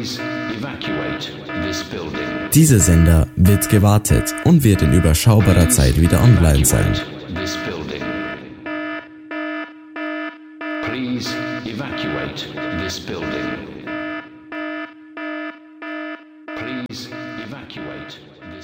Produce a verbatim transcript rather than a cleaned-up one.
Dieser Sender wird gewartet und wird in überschaubarer Zeit wieder online sein. Please evacuate this building.